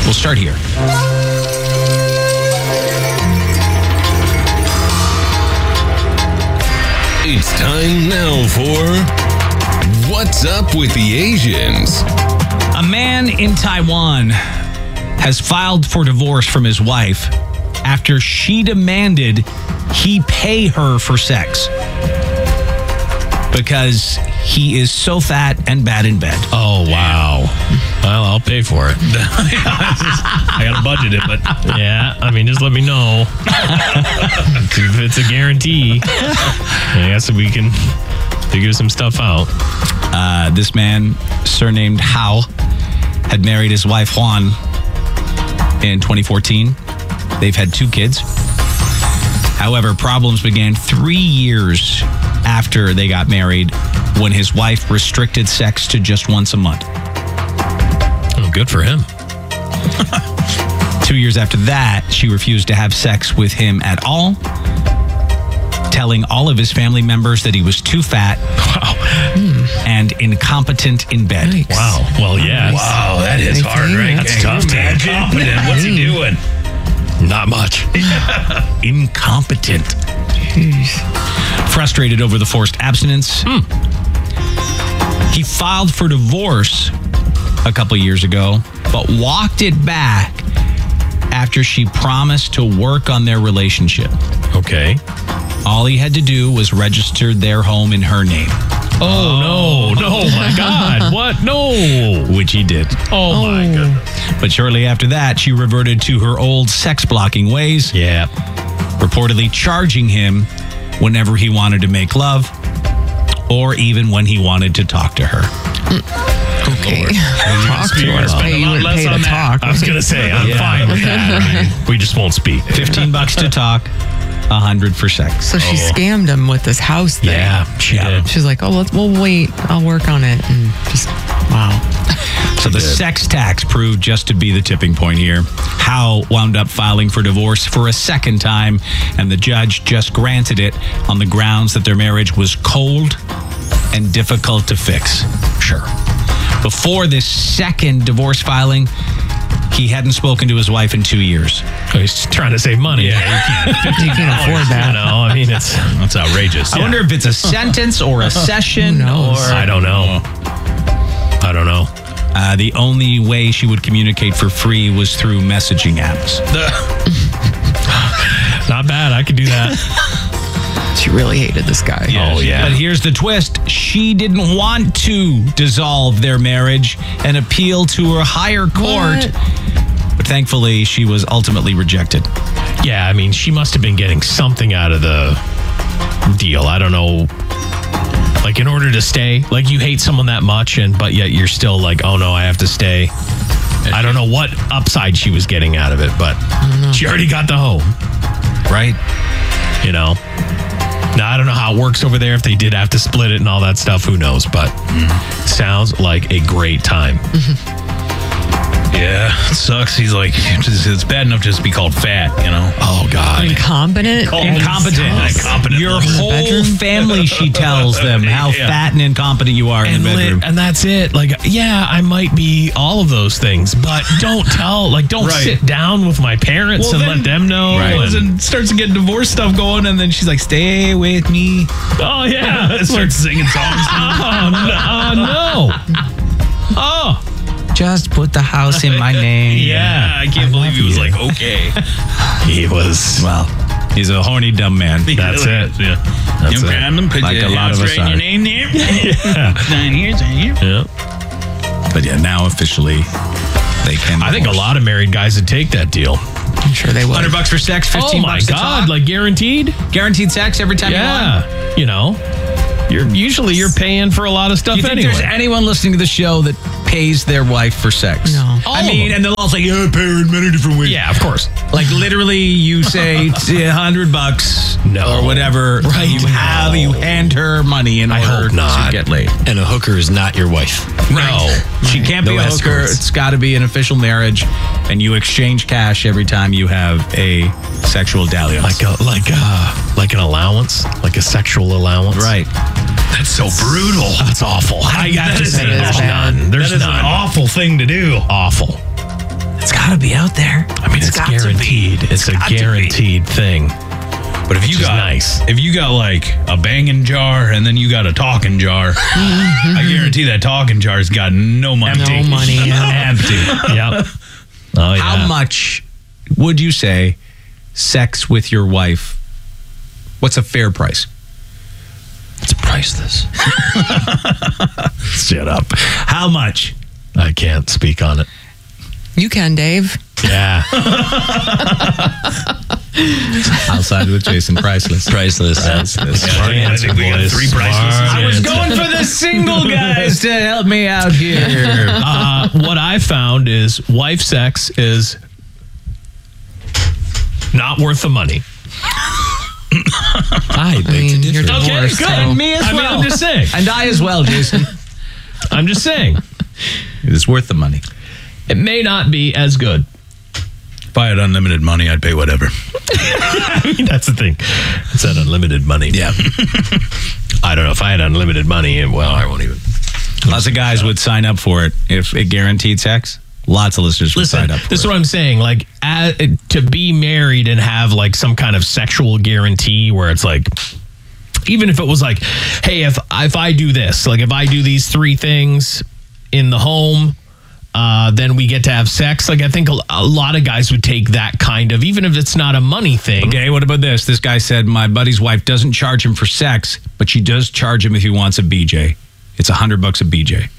We'll start here. It's time now for What's Up with the Asians? A man in Taiwan has filed for divorce from his wife after she demanded he pay her for sex because he is so fat and bad in bed. Oh, wow. Well, I'll pay for it. I got to budget it, but yeah, I mean, just let me know. If it's a guarantee, I guess we can figure some stuff out. This man, surnamed Hao, had married his wife Juan in 2014. They've had 2 kids. However, problems began 3 years after they got married when his wife restricted sex to just once a month. Oh, good for him. 2 years after that, she refused to have sex with him at all, telling all of his family members that he was too fat and incompetent in bed. Yikes. Wow. Well, yeah. Wow, that is hard, right? That's tough. Incompetent. What's he doing? Not much. Incompetent. Jeez. Frustrated over the forced abstinence, he filed for divorce a couple years ago, but walked it back after she promised to work on their relationship. Okay. All he had to do was register their home in her name, Oh, no, my God. What? No. which he did. Oh, my goodness. But shortly after that, she reverted to her old sex-blocking ways, Yeah. reportedly charging him whenever he wanted to make love or even when he wanted to talk to her. Okay. Talk to You're gonna her. spend a Hey, you lot would less pay on to that. talk. I was going to say, I'm fine with that. I mean, we just won't speak. $15 to talk, $100 for sex. So she scammed him with this house thing. Yeah, she did. She's like, oh, we'll wait. I'll work on it. And just, wow. So the sex tax proved just to be the tipping point here. Howe wound up filing for divorce for a second time, and the judge just granted it on the grounds that their marriage was cold and difficult to fix. Sure. Before this second divorce filing, he hadn't spoken to his wife in 2 years. Oh, he's trying to save money. Yeah, You can't afford that. You know, I mean, that's outrageous. I wonder if it's a sentence or a session. Who knows? Or I don't know. the only way she would communicate for free was through messaging apps. Not bad. I could do that. She really hated this guy. Oh, yeah. But here's the twist. She didn't want to dissolve their marriage and appeal to her higher court. What? But thankfully, she was ultimately rejected. Yeah, I mean, she must have been getting something out of the deal. I don't know. Like, in order to stay, like, you hate someone that much, but yet you're still like, oh no, I have to stay. I don't know what upside she was getting out of it, but she already got the home, Right? you know? Now, I don't know how it works over there, if they did have to split it and all that stuff, who knows, but sounds like a great time. Yeah, it sucks. He's like, it's bad enough just to be called fat, you know? Oh, God. Incompetent. Incompetent. Your whole bedroom? family, she tells them how fat and incompetent you are in the bedroom. And that's it. Like, yeah, I might be all of those things, but don't Right. sit down with my parents and let them know. Right. And starts to get divorce stuff going, and then she's like, stay with me. Oh, yeah. Starts singing songs. Oh, no. Oh, Just put the house in my name. yeah. I can't believe he was like, okay. He was. Well, he's a horny, dumb man. That's it. Yeah. That's You it. grab them, put Like your a lot of us write your are. name there. Sign here, sign here. Yeah. But yeah, now officially they can. I think a lot of married guys would take that deal. I'm sure they would. $100 for sex, 15 Oh, my bucks to God. talk. Like, guaranteed? Guaranteed sex every time you want. Yeah. You know, you're paying for a lot of stuff Do you think anyway. there's anyone listening to the show that pays their wife for sex? No. I mean, and they'll all say, yeah, I pay her in many different ways. Yeah, of course. Like literally you say $100 No. or whatever. Right. You hand her money in I order hope not. to get laid. And a hooker is not your wife. No. She can't be No a hooker. escorts. It's got to be an official marriage, and you exchange cash every time you have a sexual dalliance. Like an allowance, like a sexual allowance. Right. That's so brutal. That's awful. I have to say, That is there's bad. none. There's That is none. an awful thing to do. Awful. It's got to be out there. I mean, it's guaranteed. It's a guaranteed thing. But if you Which is got nice. if you got like a banging jar and then you got a talking jar, I guarantee that talking jar's got no money. No money, yeah. Empty. Yep. Oh, yeah. How much would you say sex with your wife? What's a fair price? It's priceless. Shut up. How much? I can't speak on it. You can, Dave. Yeah. Outside with Jason, priceless. Priceless. I think we got 3 prices. I was going for the single guys to help me out here. What I found is wife sex is not worth the money. I beg to you're differ. divorced, good. so- Me as well. I'm just saying. And I as well, Jason. I'm just saying. It is worth the money. It may not be as good. If I had unlimited money, I'd pay whatever. I mean, that's the thing. It's that unlimited money. Yeah. I don't know. If I had unlimited money, well, I won't even. Lots of guys would sign up for it if it guaranteed sex. Lots of listeners would Listen, sign up for this is it. what I'm saying. Like, to be married and have like some kind of sexual guarantee where it's like, even if it was like, hey, if I do this, like if I do these 3 things in the home, then we get to have sex. Like, I think a lot of guys would take that kind of, even if it's not a money thing. Okay, what about this? This guy said my buddy's wife doesn't charge him for sex, but she does charge him if he wants a BJ. It's $100 a BJ.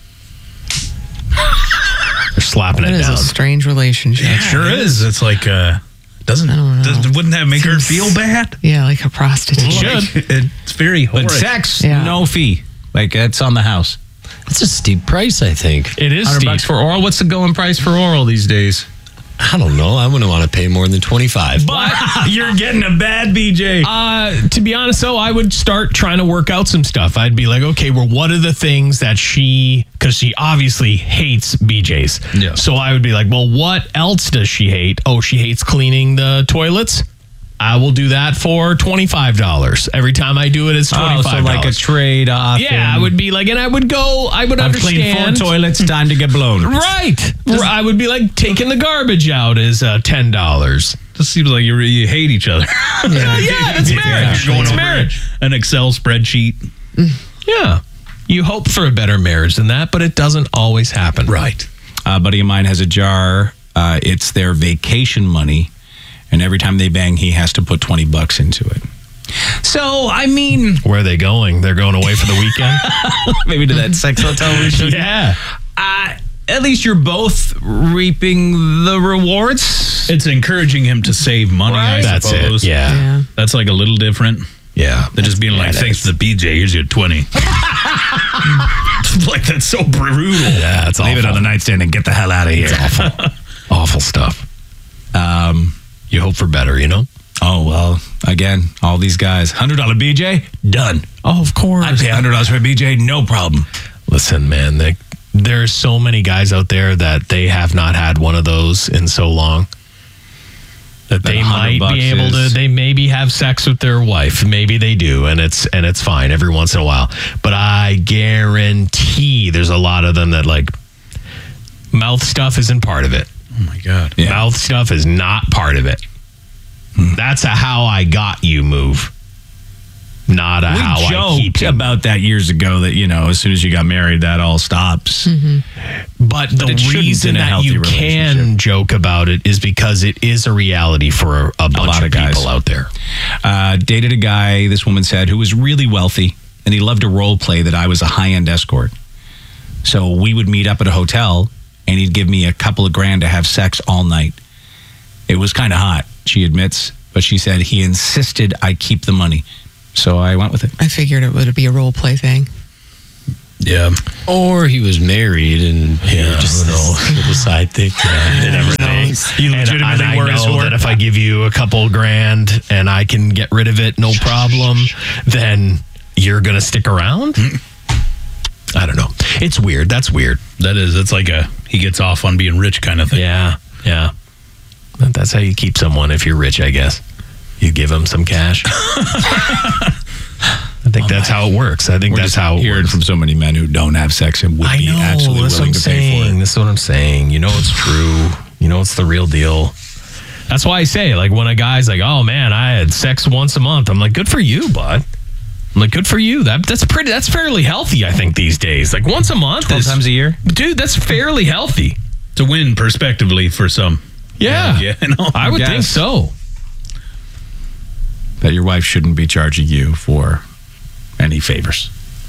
They're slapping That it is down. a strange relationship. It sure is. It's like, wouldn't that make her feel bad? Yeah, like a prostitute. Should. It's very But horrid. sex, Yeah. no fee. Like, it's on the house. It's a steep price, I think. It is $100 steep. for oral. What's the going price for oral these days? I don't know. I wouldn't want to pay more than 25. But You're getting a bad BJ. to be honest, though, I would start trying to work out some stuff. I'd be like, okay, well, what are the things that because she obviously hates BJs. Yeah. So I would be like, well, what else does she hate? Oh, she hates cleaning the toilets. I will do that for $25. Every time I do it, it's $25. Oh, so like a trade off. yeah, I would be like, and I would I've understand. cleaned 4 toilets, time to get blown. Right. I would be like, taking the garbage out is $10. Just seems like you hate each other. Yeah, it's marriage. You're going It's over marriage. an Excel spreadsheet. Yeah. You hope for a better marriage than that, but it doesn't always happen. Right. A buddy of mine has a jar. It's their vacation money. And every time they bang, he has to put $20 into it. So, I mean, Where are they going? They're going away for the weekend? maybe to that sex hotel we showed you. Yeah. At least you're both reaping the rewards. It's encouraging him to save money, I That's suppose. it. Yeah. Yeah. That's like a little different Yeah. than just being like, thanks to the BJ, here's your 20. Like, that's so brutal. Yeah, it's Leave it on the nightstand and get the hell out of here. awful stuff. You hope for better, you know? Oh, well, again, all these guys. $100 BJ, done. Oh, of course. I'd pay $100 for a BJ, no problem. Listen, man, there's so many guys out there that they have not had one of those in so long that they might be able to. They maybe have sex with their wife, maybe they do, and it's fine every once in a while. But I guarantee there's a lot of them that like mouth stuff isn't part of it. Oh, my God. Yeah. Mouth stuff is not part of it. That's a how I got you move, not a how We I keep joked you. about that years ago that, as soon as you got married, that all stops. But the it shouldn't reason in a that healthy you can relationship. joke about it is because it is a reality for a bunch lot of of guys. people out there. Dated a guy, this woman said, who was really wealthy, and he loved to role play that I was a high-end escort. So we would meet up at a hotel, and he'd give me a couple of grand to have sex all night. It was kind of hot, she admits, but she said he insisted I keep the money. So I went with it. I figured it would be a role play thing. Yeah. Or he was married and just this little side thing. And everything. You legitimately and I were his know whore? that if I give you a couple grand and I can get rid of it, no problem, then you're going to stick around? I don't know. It's weird. That's weird. That is. It's like he gets off on being rich kind of thing. Yeah. Yeah. That's how you keep someone if you're rich, I guess. You give them some cash. I think that's how it works. I think that's how it hearing works. from so many men who don't have sex and would I be know. actually That's what willing I'm to pay for saying. it. This is what I'm saying. You know it's true. You it's the real deal. That's why I say, like, when a guy's like, oh man, I had sex once a month, I'm like, good for you, bud. I'm like, good for you. That's fairly healthy, I think, these days. Like, once a month 12 times a year? Dude, that's fairly healthy. To win prospectively for some. Yeah. I would think so. That your wife shouldn't be charging you for any favors.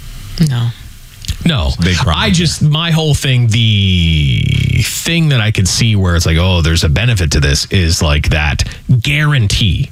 No. Big problem. My whole thing, the thing that I could see where it's like, oh, there's a benefit to this is like that guarantee.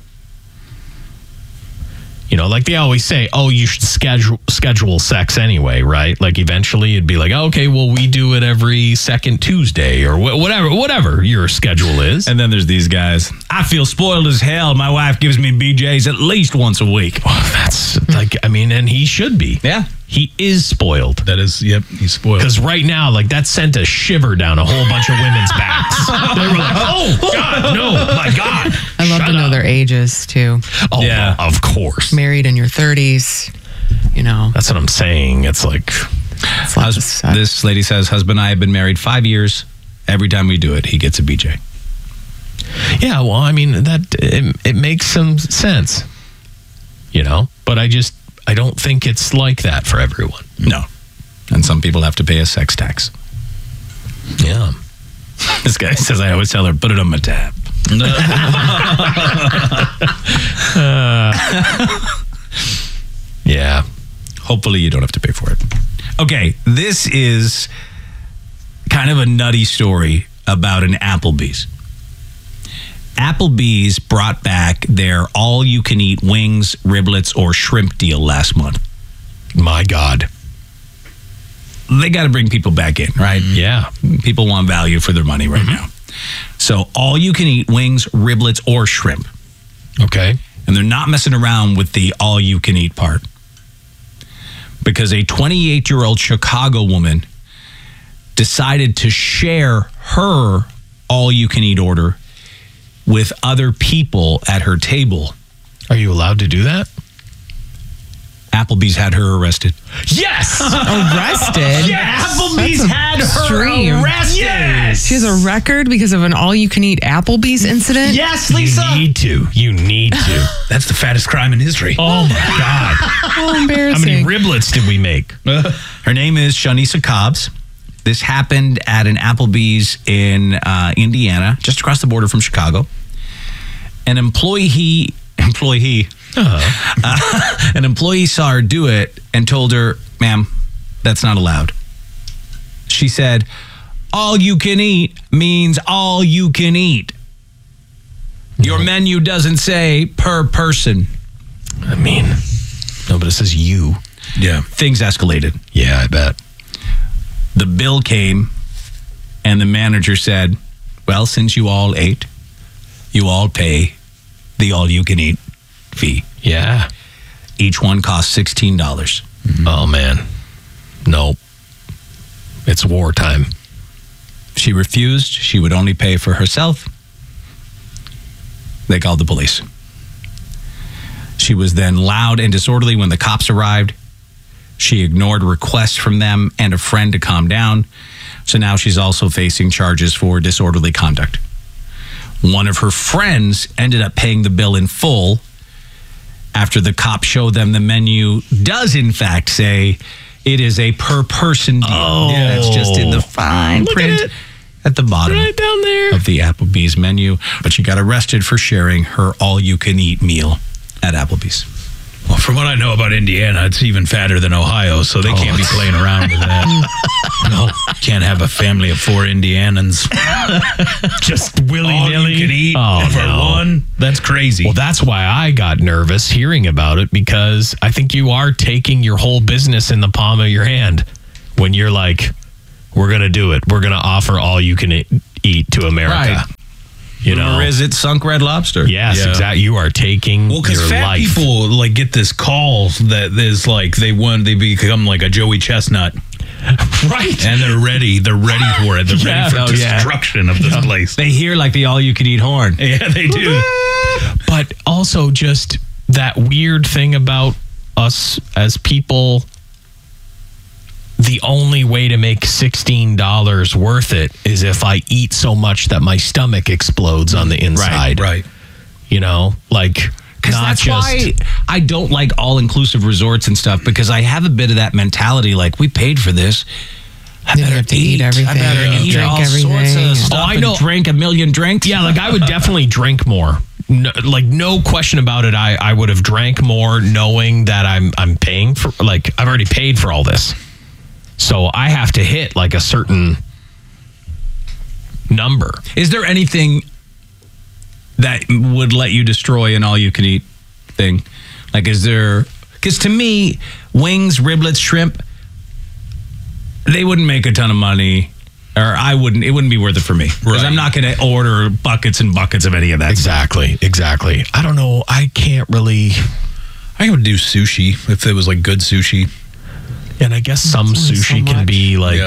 You know, like they always say, oh, you should schedule sex anyway, right? Like eventually it'd be like, oh, okay, well, we do it every second Tuesday or whatever your schedule is. And then there's these guys. I feel spoiled as hell. My wife gives me BJs at least once a week. Oh, that's like, I mean, and he should be. Yeah. He is spoiled. That is, yep, he's spoiled. Because right now, like, that sent a shiver down a whole bunch of women's backs. They were like, oh, God, no, my God. I love to know their ages, too. Oh, Yeah. of course. Married in your 30s, you know. That's what I'm saying. It's like, It's lots of sex. This lady says, husband and I have been married 5 years. Every time we do it, he gets a BJ. yeah, well, I mean, it makes some sense, you know? But I don't think it's like that for everyone. No. And some people have to pay a sex tax. Yeah. This guy says, I always tell her, put it on my tab. Yeah. Hopefully you don't have to pay for it. Okay, this is kind of a nutty story about an Applebee's. Applebee's brought back their all-you-can-eat wings, riblets, or shrimp deal last month. My God. They got to bring people back in, right? Yeah. People want value for their money right now. So all-you-can-eat wings, riblets, or shrimp. Okay. And they're not messing around with the all-you-can-eat part. Because a 28-year-old Chicago woman decided to share her all-you-can-eat order with other people at her table. Are you allowed to do that? Applebee's had her arrested. Yes! Arrested? Applebee's That's had extreme. her arrested. Yes! She has a record because of an all-you-can-eat Applebee's incident? Yes, You Lisa. need to. You need to. That's the fattest crime in history. Oh, my God. How How embarrassing. many riblets did we make? Her name is Shanisa Cobbs. This happened at an Applebee's in Indiana, just across the border from Chicago. An employee saw her do it and told her, ma'am, that's not allowed. She said, all you can eat means all you can eat. Your menu doesn't say per person. I mean, no, but it says you. Yeah. Things escalated. Yeah, I bet. The bill came and the manager said, well, since you all ate, you all pay the all-you-can-eat fee. Yeah. Each one costs $16. Oh, man. Nope. It's wartime. She refused. She would only pay for herself. They called the police. She was then loud and disorderly when the cops arrived. She ignored requests from them and a friend to calm down. So now she's also facing charges for disorderly conduct. One of her friends ended up paying the bill in full after the cop showed them the menu does in fact say it is a per person deal. Oh. Yeah, it's just in the fine Look print at it. at the bottom Right down there. of the Applebee's menu. But she got arrested for sharing her all-you-can-eat meal at Applebee's. Well, from what I know about Indiana, it's even fatter than Ohio, so they can't be playing around with that. No, can't have a family of 4 Indianans. Just All willy-nilly. you can eat Oh, for no. one. That's crazy. Well, that's why I got nervous hearing about it, because I think you are taking your whole business in the palm of your hand when you're like, we're going to do it. We're going to offer all you can eat to America. Right. You know? Or is it Sunk Red Lobster? Yes, Yeah. exactly. You are taking Well, because your fat life. people like get this call that is like they become like a Joey Chestnut, Right. and they're ready. They're ready for it. They're Yeah. ready for Oh, yeah. destruction of this place. They hear like the all-you-can-eat horn. Yeah, they do. But also just that weird thing about us as people the only way to make $16 worth it is if I eat so much that my stomach explodes on the inside. Right. You know, like, Because not that's just. why I don't like all-inclusive resorts and stuff, because I have a bit of that mentality, like, we paid for this. I Then you have to eat everything, I better eat drink all sorts everything. of stuff. Oh, I and know. Drink a million drinks. Yeah, like I would definitely drink more. No, like no question about it. I would have drank more, knowing that I'm paying for. Like I've already paid for all this, so I have to hit like a certain number. Is there anything that would let you destroy an all-you-can-eat thing? Like, is there... Because to me, wings, riblets, shrimp, they wouldn't make a ton of money. Or I wouldn't. It wouldn't be worth it for me. Because I'm not going to order buckets and buckets of any of that. Exactly. I don't know. I can't really... I would do sushi if it was like good sushi. And I guess some only so sushi can much. be like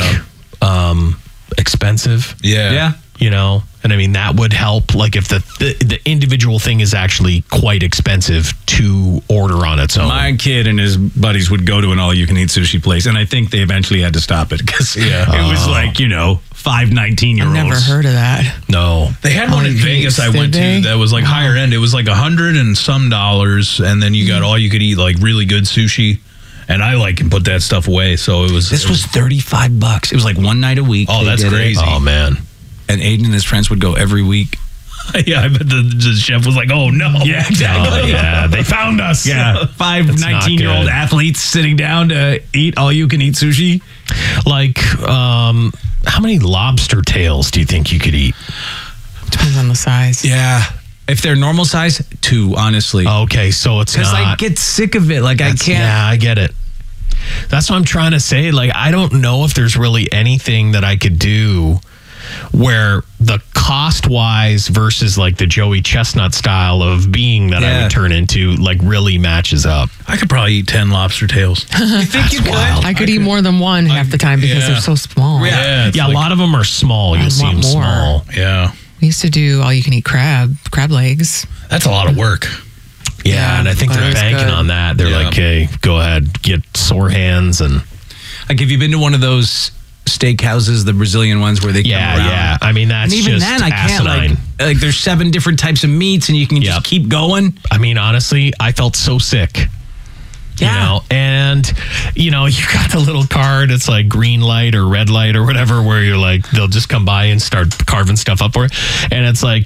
expensive. Yeah. You know, and I mean that would help. Like if the individual thing is actually quite expensive to order on its own. My kid and his buddies would go to an all-you-can-eat sushi place, and I think they eventually had to stop it because it was like, 5 19-year-olds. I've never heard of that. No, They had one in Vegas I went to that was like higher end. It was like $100 and some dollars, and then you got all you could eat like really good sushi. And I can put that stuff away. So it was. This was $35. It was like one night a week. Oh, they that's did it. crazy. oh man. And Aiden and his friends would go every week. Yeah, I bet the chef was like, "Oh no!" Yeah, exactly. Oh, yeah, they found us. Yeah, 5 That's not 19-year-old good. athletes sitting down to eat all-you-can-eat sushi. Like, how many lobster tails do you think you could eat? Depends on the size. Yeah. If they're normal size, 2, honestly. Okay, so it's Because I not. get sick of it. Like, I can't. Yeah, I get it. That's what I'm trying to say. Like, I don't know if there's really anything that I could do where the cost-wise versus like the Joey Chestnut style of being that I Yeah. would turn into like really matches up. I could probably eat 10 lobster tails. You think you could? I could eat more than one half the time because they're so small. It's Yeah, like- a lot of them are small. You I see them want more. small. Yeah, We used to do all you can eat crab legs. that's a lot of work. Yeah, Yeah, and I think but they're it's banking good. on that. They're Yeah. like, hey, go ahead, get sore hands and Like, have you been to one of those steak houses, the Brazilian ones where they come around? yeah. I mean, that's And even just then, I can't, asinine. like there's 7 different types of meats, and you can Yep. just keep going. I mean, honestly, I felt so sick. Yeah. You know, and you got the little card, it's like green light or red light or whatever, where you're like, they'll just come by and start carving stuff up for it. And it's like,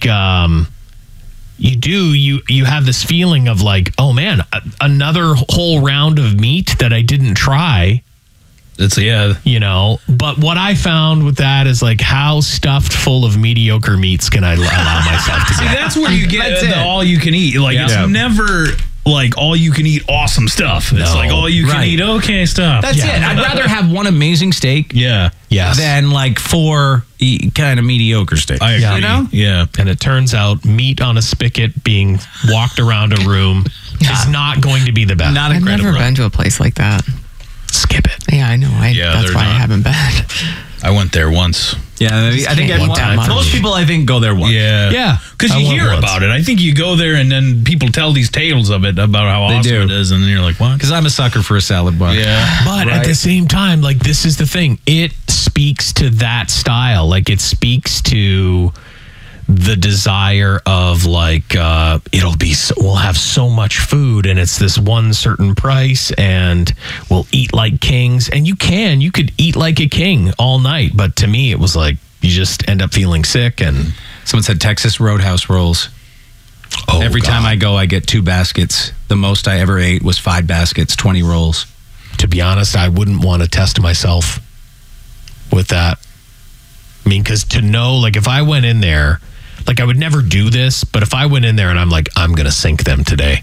you have this feeling of like, oh man, another whole round of meat that I didn't try. It's But what I found with that is like, how stuffed full of mediocre meats can I allow myself to See, get? that's where you get That's the it. all you can eat. Like Yeah. it's never like all you can eat awesome stuff. It's No. like all you can Right. eat okay stuff. That's it. I'd rather have one amazing steak yeah. Yes. than like 4 kind of mediocre steaks. I agree. You know? Yeah. And it turns out meat on a spigot being walked around a room is not going to be the best. Not I've incredible. never been to a place like that. Skip it. Yeah, I know. Yeah, That's they're why I not. haven't been. I went there once. Yeah, I think can't eat that much. most people, I think, go there once. Yeah. Yeah. Because I you went hear once. about it. I think you go there and then people tell these tales of it about how They awesome do. it is. And then you're like, what? Because I'm a sucker for a salad bar. Yeah. But at the same time, like, this is the thing. It speaks to that style. Like, it speaks to the desire of like, we'll have so much food and it's this one certain price and we'll eat like kings. And you could eat like a king all night. But to me, it was like, you just end up feeling sick. And Someone said Texas Roadhouse rolls. Every time I go, I get 2 baskets. The most I ever ate was 5 baskets, 20 rolls. to be honest, I wouldn't want to test myself with that. I mean, because to know, like, if I went in there, like, I would never do this, but if I went in there and I'm like, I'm going to sink them today.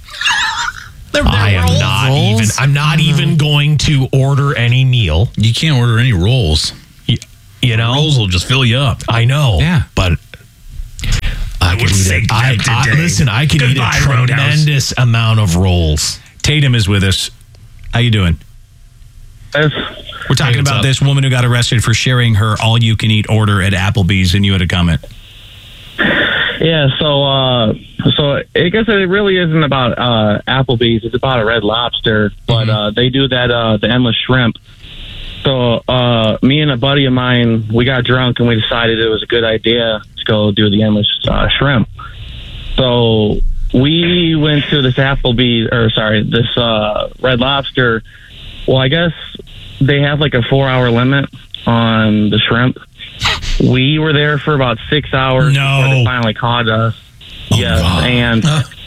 I'm not even going to order any meal. You can't order any rolls. You know, Rolls will just fill you up. I know. Yeah. But I could sink them today. listen, I could eat a Goodbye, Roadhouse. tremendous amount of rolls. Tatum is with us. How you doing? Yes. We're talking Hey, what's about up? this woman who got arrested for sharing her all-you-can-eat order at Applebee's, and you had a comment. Yeah, so I guess it really isn't about Applebee's. It's about a Red Lobster, but they do that the endless shrimp. So me and a buddy of mine, we got drunk and we decided it was a good idea to go do the endless shrimp. So we went to this this Red Lobster. Well, I guess they have like a 4-hour limit on the shrimp. We were there for about 6 hours before they finally caught us. And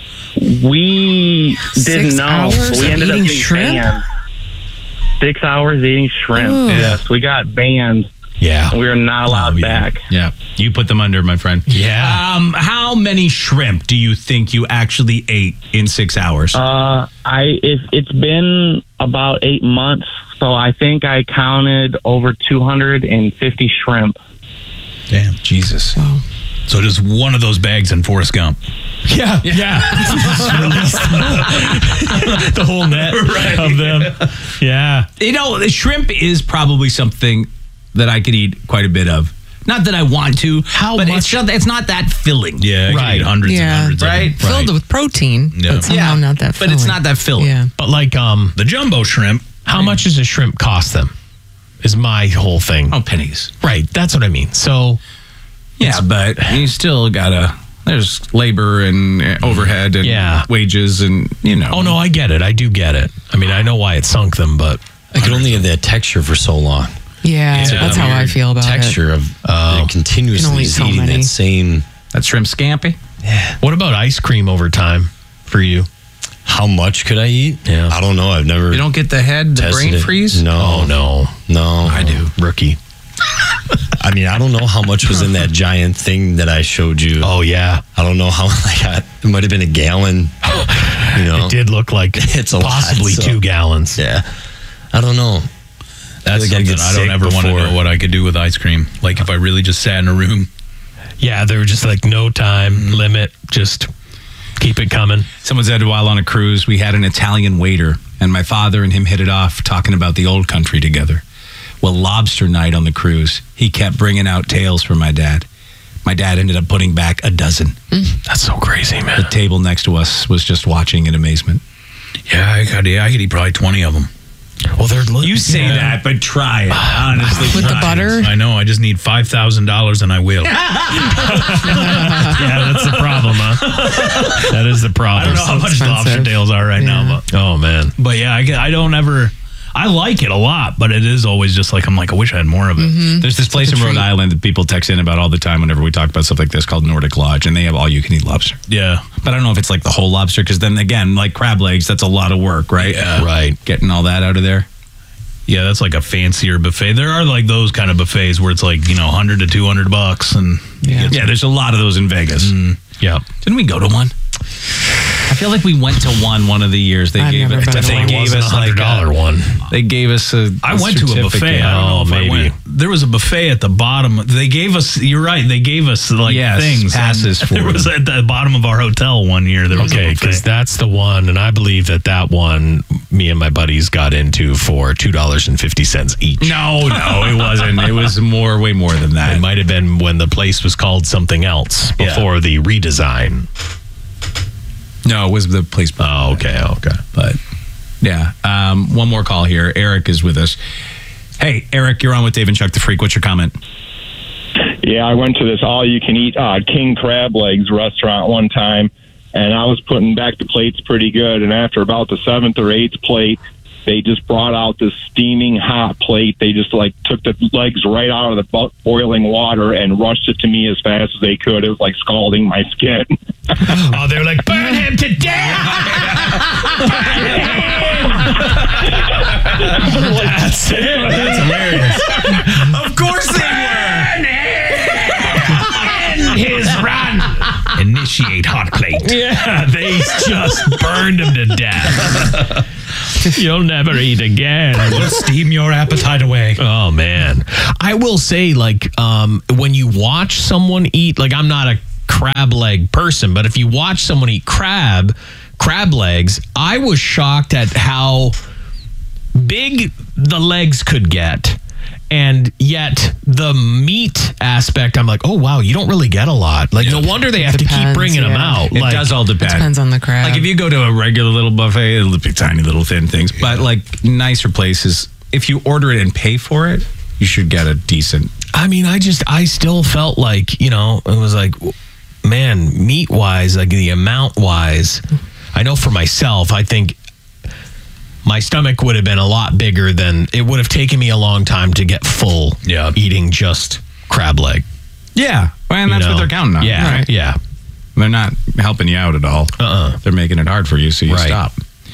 we didn't 6 know. hours We ended up eating getting shrimp? banned. 6 hours eating shrimp. Ugh. Yes, we got banned. Yeah. We were not allowed back. Yeah, you put them under, my friend. Yeah. How many shrimp do you think you actually ate in 6 hours? It's been about 8 months, so I think I counted over 250 shrimp. Damn. Jesus. So just one of those bags in Forrest Gump. Yeah. The whole net of them. Yeah. You know, shrimp is probably something that I could eat quite a bit of. Not that I want to, but much? it's not that filling. Yeah, I could eat hundreds and hundreds of them. Filled with protein, but somehow not that filling. But it's not that filling. Yeah. But like the jumbo shrimp. how much does a shrimp cost them? Is my whole thing. Oh, pennies. Right. That's what I mean. So Yeah, but you still gotta. There's labor and overhead and wages and Oh no, I get it. I do get it. I mean, I know why it sunk them, but I could only have that texture for so long. Yeah, that's how I feel about texture it. of continuously eating that same. That shrimp scampi. Yeah. What about ice cream over time for you? How much could I eat? Yeah. I don't know. I've never. You don't get the brain freeze? No. No. I do. Rookie. I mean, I don't know how much was in that giant thing that I showed you. Oh yeah. I don't know how. It might have been a gallon. You know, it did look like it's possibly lot, 2 gallons. Yeah. I don't know. That's something I don't ever want to know what I could do with ice cream. Like if I really just sat in a room. Yeah, they were just like no time limit, just keep it coming. Someone said while on a cruise, we had an Italian waiter, and my father and him hit it off talking about the old country together. Well, lobster night on the cruise, he kept bringing out tales for my dad. My dad ended up putting back a dozen. That's so crazy, man. The table next to us was just watching in amazement. Yeah, I could eat probably 20 of them. Well, you say that, but try it. Honestly, with the butter. I know. I just need $5,000 and I will. Yeah, that's the problem, huh? That is the problem. I don't know how much lobster tails are right now, but oh man. But yeah, I don't ever. I like it a lot, but it is always just like I'm like I wish I had more of it. There's this place in Rhode Island that people text in about all the time whenever we talk about stuff like this called Nordic Lodge, and they have all you can eat lobster. Yeah, but I don't know if it's like the whole lobster because then again, like crab legs, that's a lot of work, right? Yeah. Right. Getting all that out of there. Yeah, that's like a fancier buffet. There are like those kind of buffets where it's like, $100 to $200 and yeah, there's a lot of those in Vegas. Yeah. Didn't we go to one? I feel like we went to one of the years. They gave us like $100 one. They gave us a I went to a buffet. I don't know if I went. There was a buffet at the bottom. They gave us. You're right. They gave us things, passes for. There was at the bottom of our hotel one year. There was Okay, because that's the one, and I believe that one me and my buddies got into for $2.50 each. No, it wasn't. It was way more than that. It might have been when the place was called something else before the redesign. No, it was the place. Oh, okay. But yeah, one more call here. Eric is with us. Hey, Eric, you're on with Dave and Chuck the Freak. What's your comment? Yeah, I went to this all-you-can-eat King Crab Legs restaurant one time, and I was putting back the plates pretty good, and after about the 7th or 8th plate, they just brought out this steaming hot plate. They just took the legs right out of the boiling water and rushed it to me as fast as they could. It was like scalding my skin. Oh, they were like, burn him to death! That's it. That's hilarious. Of course they were. End his run. Initiate hot plate. Yeah, they just burned him to death. You'll never eat again. We'll steam your appetite away. Oh, man. I will say, when you watch someone eat, I'm not a crab leg person, but if you watch someone eat crab legs, I was shocked at how big the legs could get. And yet the meat aspect, I'm like, oh, wow, you don't really get a lot. No wonder they have to keep bringing them out. It does all depend. It depends on the crab. If you go to a regular little buffet, it'll be tiny little thin things. But nicer places, if you order it and pay for it, you should get a decent. I mean, I still felt like, it was like, man, meat wise, like the amount wise, I know for myself, I think my stomach would have been a lot bigger than it would have taken me a long time to get full eating just crab leg. Yeah. And that's what they're counting on. Yeah. Right? Yeah. They're not helping you out at all. They're making it hard for you, so you stop.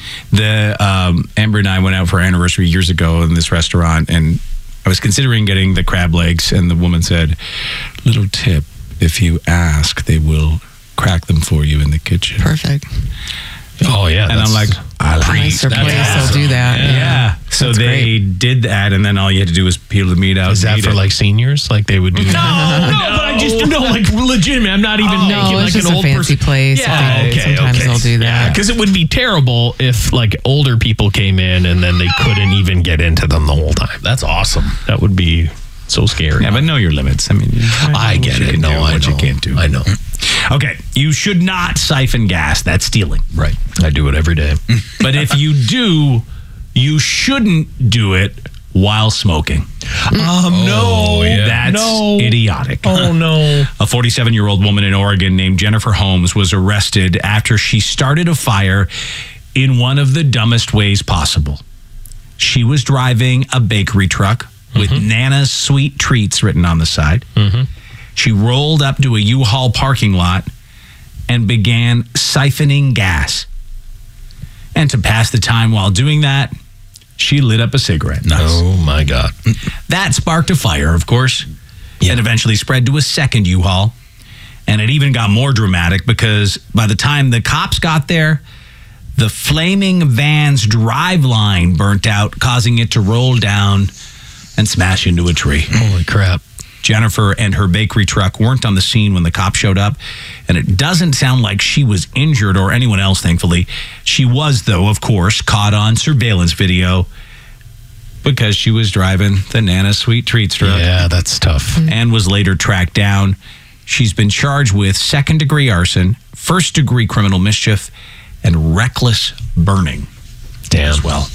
Amber and I went out for our anniversary years ago in this restaurant, and I was considering getting the crab legs, and the woman said, little tip, if you ask, they will crack them for you in the kitchen. Perfect. Oh, yeah. And I'm like, I like Nicer place, they'll do that. Yeah. So That's they did that, and then all you had to do was peel the meat out. Is that for like seniors? Like they would do that? No, but I just like legitimate. I'm not even making No, like it's just an a old fancy person. place. Yeah, Sometimes they'll do that. Because it would be terrible if like older people came in and then they couldn't even get into them the whole time. That's awesome. That would be so scary. Yeah, but know your limits. I mean, I get it. No, I know. You can't do. I know. Okay, you should not siphon gas. That's stealing. Right. I do it every day. But if you do, you shouldn't do it while smoking. No. That's idiotic. Oh, no. A 47-year-old woman in Oregon named Jennifer Holmes was arrested after she started a fire in one of the dumbest ways possible. She was driving a bakery truck with Nana's Sweet Treats written on the side. She rolled up to a U-Haul parking lot and began siphoning gas. And to pass the time while doing that, she lit up a cigarette. Nice. Oh, my God. That sparked a fire, of course, and eventually spread to a second U-Haul. And it even got more dramatic because by the time the cops got there, the flaming van's driveline burnt out, causing it to roll down and smash into a tree. Holy crap. Jennifer and her bakery truck weren't on the scene when the cops showed up, and it doesn't sound like she was injured or anyone else, thankfully. She was, though, of course, caught on surveillance video because she was driving the Nana Sweet Treats truck. Yeah, that's tough. And was later tracked down. She's been charged with second-degree arson, first-degree criminal mischief, and reckless burning. Damn. As well.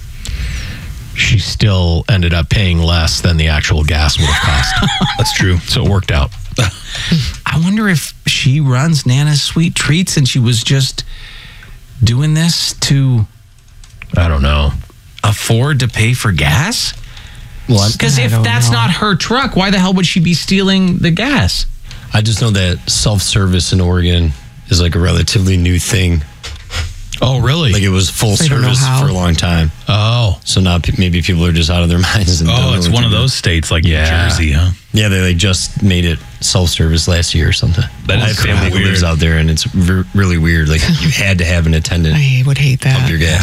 She still ended up paying less than the actual gas would have cost. That's true. So it worked out. I wonder if she runs Nana's Sweet Treats and she was just doing this to, I don't know, afford to pay for gas? Because if that's not her truck, why the hell would she be stealing the gas? I just know that self-service in Oregon is like a relatively new thing. Oh, really? Like it was full They don't know service how. for a long time. Oh. So now maybe people are just out of their minds. And don't know it's what one to of do. those states like New Jersey, huh? Yeah, they like just made it self-service last year or something. That I is have family who weird. lives out there, and it's really weird. Like you had to have an attendant I would hate pump that. your gas.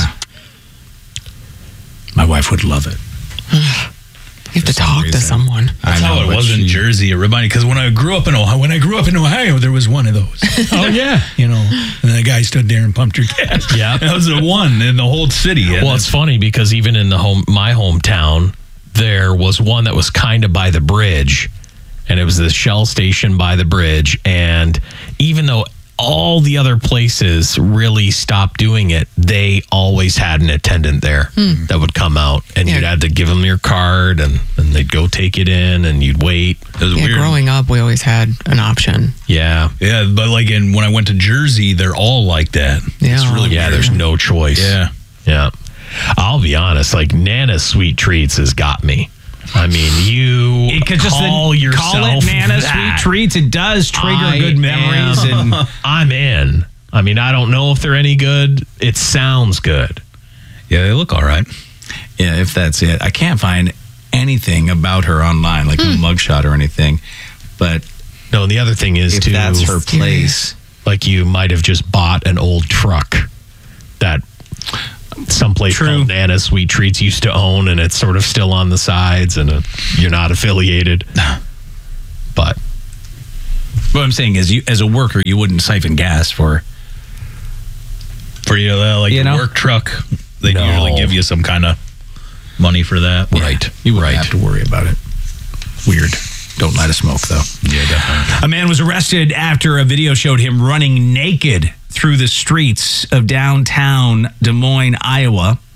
My wife would love it. You have to talk to someone. That's how it was in Jersey. It reminded because when I grew up in Ohio, there was one of those. Oh, yeah. And the guy stood there and pumped your gas. Yeah. That was the one in the whole city. Well, it's funny because even in my hometown, there was one that was kind of by the bridge, and it was the Shell station by the bridge. And even though all the other places really stopped doing it, they always had an attendant there that would come out, and you'd have to give them your card, and they'd go take it in, and you'd wait. It was weird. Growing up, we always had an option. Yeah. Yeah, but like when I went to Jersey, they're all like that. Yeah. It's really Yeah, weird. there's no choice. Yeah. Yeah. I'll be honest, like Nana's Sweet Treats has got me. I mean, you call yourself it Nana that. Sweet Treats. It does trigger good memories. And And I'm in. I mean, I don't know if they're any good. It sounds good. Yeah, they look all right. yeah, if that's it. I can't find anything about her online, like no mugshot or anything. But No, and the other thing is if too, that's her place, like you might have just bought an old truck that someplace True. called Nana's Sweet Treats used to own, and it's sort of still on the sides, and you're not affiliated. But what I'm saying is, you, as a worker, you wouldn't siphon gas for. For you, like You the know? work truck, they No. usually give you some kind of money for that. right, You wouldn't have to worry about it. Weird. Don't light a smoke, though. Yeah, definitely. A man was arrested after a video showed him running naked through the streets of downtown Des Moines, Iowa,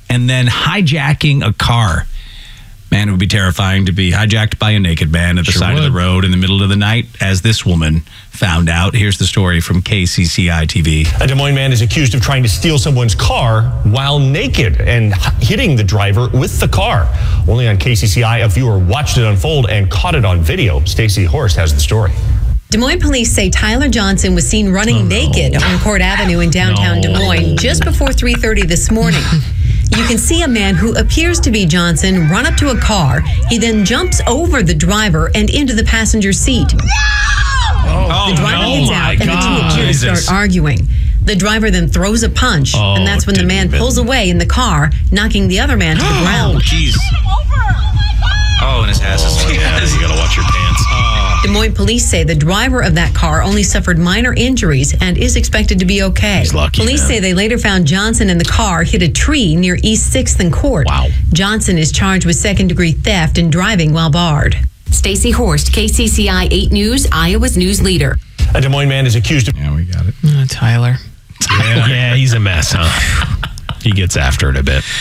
and then hijacking a car. Man, it would be terrifying to be hijacked by a naked man at the side of the road in the middle of the night, as this woman found out. Here's the story from KCCI TV. A Des Moines man is accused of trying to steal someone's car while naked and hitting the driver with the car. Only on KCCI, a viewer watched it unfold and caught it on video. Stacey Horst has the story. Des Moines police say Tyler Johnson was seen running naked on Court Avenue in downtown Des Moines just before 3:30 this morning. You can see a man who appears to be Johnson run up to a car. He then jumps over the driver and into the passenger seat. The driver gets out and the two accused start arguing. The driver then throws a punch, and that's when the man pulls away in the car, knocking the other man to the ground. Jeez. Oh, and his ass is You gotta watch your pants. Des Moines police say the driver of that car only suffered minor injuries and is expected to be okay. He's lucky, Police say they later found Johnson in the car hit a tree near East 6th and Court. Wow. Johnson is charged with second-degree theft and driving while barred. Stacey Horst, KCCI 8 News, Iowa's news leader. A Des Moines man is accused of... Yeah, we got it. Tyler. Yeah, he's a mess, huh? He gets after it a bit.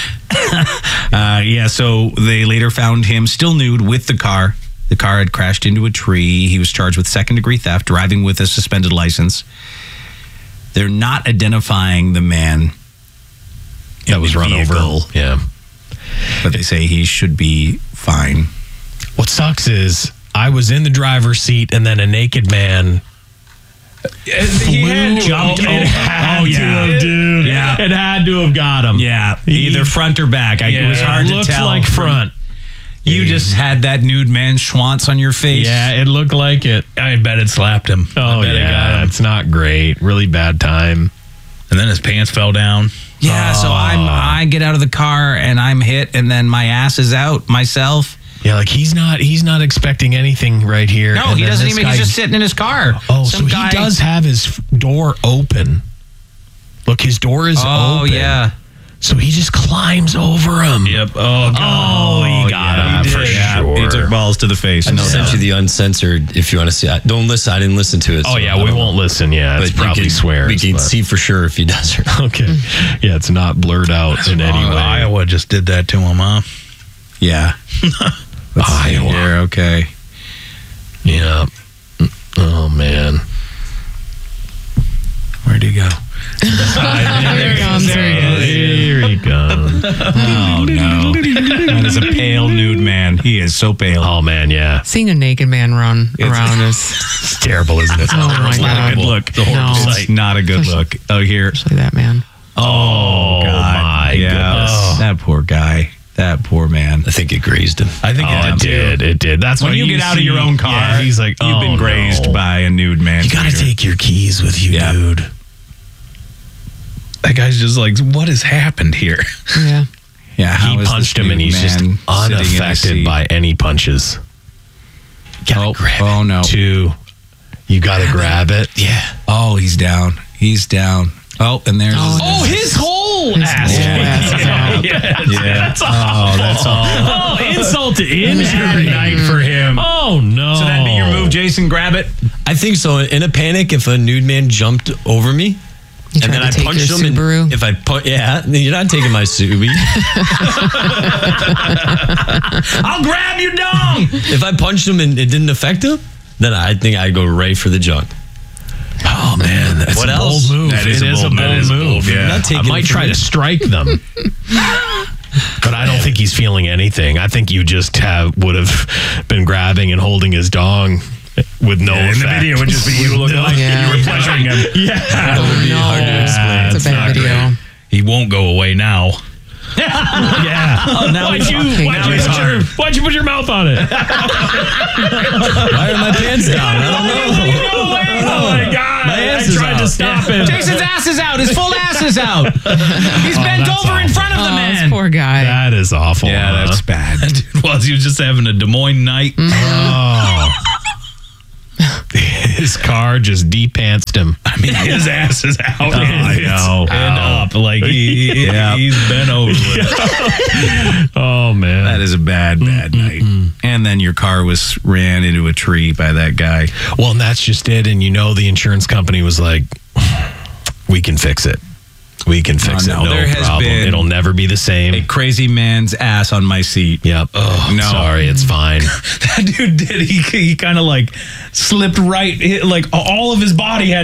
So they later found him still nude with the car. The car had crashed into a tree. He was charged with second-degree theft, driving with a suspended license. They're not identifying the man That was run over. Yeah. But they say he should be fine. What sucks is I was in the driver's seat and then a naked man jumped. It had to have, dude. Yeah. It had to have got him. Yeah, either front or back. It was hard to looks tell. like front. You just had that nude man schwanz on your face. Yeah, it looked like it. I bet it slapped him. Oh, I bet it got him. it's not great. Really bad time. And then his pants fell down. Yeah, so I get out of the car and I'm hit, and then my ass is out myself. Yeah, like he's not expecting anything right here. No, And he then doesn't this even. guy- He's just sitting in his car. Oh, so he does have his door open. Look, his door is open. Oh yeah. So he just climbs over him. Yep. Oh, God. He got him for sure. He took balls to the face. I sent you the uncensored if you want to see. Don't listen. I didn't listen to it. Oh, so yeah, I we don't won't know. listen. Yeah, it's But you probably can- swears. We can but- see for sure if he does or not. Okay. Yeah, it's not blurred out in any way. Iowa just did that to him, huh? Yeah. Iowa. You're okay. Yeah. Oh, man. Where'd he go? There he comes. There he is. Here he comes. Oh no. That is a pale nude man. He is so pale. Oh, man, yeah. Seeing a naked man run around is It's terrible, isn't it? oh my It's not a god. good look. No. It's not a good look. Oh, here. Especially that man. Oh, my goodness. That poor guy. That poor man. I think it grazed him. I think Oh, it did. It did. That's When why you get out of your own car, Yeah, he's like, you've been grazed no. by a nude man. You gotta take your keys with you, Yeah. dude. That guy's just like, what has happened here? Yeah. Yeah, how He is this punched him, and nude he's just man sitting in his unaffected seat? by any punches. Gotta grab oh it. no. Two. You gotta grab it. Yeah. Oh, he's down. He's down. Oh, and there's. Oh, his whole ass. Yeah. Yeah. That's all. Oh, that's all. Oh, insult to injury night for him. Oh, no. So that'd be your move, Jason. Grab it. I think so. In a panic, if a nude man jumped over me, You and tried then to I take punched your him, Subaru. and if I put, yeah, you're not taking my Subaru. I'll grab your dong. If I punched him and it didn't affect him, then I think I'd go right for the junk. Oh, man. That's What a else? bold move. That is It a is bold move. Yeah. I'm not I taking might it from try you. to strike them. But I don't think he's feeling anything. I think you just would have been grabbing and holding his dong with no effect. In the video, it would just be you looking like Yeah. you were pleasuring him. Yeah. Oh, no. hard to explain. It's a bad video. He won't go away now. Yeah. Why'd you put your mouth on it? Why are my pants down? I don't know. Oh my God. ass I is tried to out. stop him. Jason's ass is out. His full ass is out. He's bent that's over in awful. front of the Oh, this man. poor guy. That is awful. Yeah, huh? that's bad. Dude, was he was just having a Des Moines night? Oh. His car just de-pantsed him. I mean, his ass is out. I know. And up. Like, he's been over with. Oh, man. That is a bad night. And then your car ran into a tree by that guy. Well, and that's just it. And you know the insurance company was like, we can fix it. We can fix it. No there has problem. been It'll never be the same. a crazy man's ass on my seat. Yep. Oh, No. sorry. It's fine. That dude did. He kind of like slipped right, like all of his body had